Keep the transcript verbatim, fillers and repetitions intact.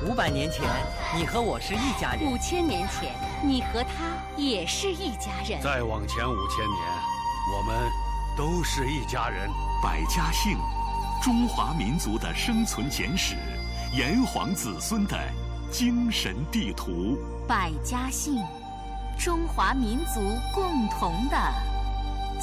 五百年前，你和我是一家人； 五千年前，你和他也是一家人； 再往前五千年，我们都是一家人。 百家姓，中华民族的生存简史，炎黄子孙的精神地图。 百家姓，中华民族共同的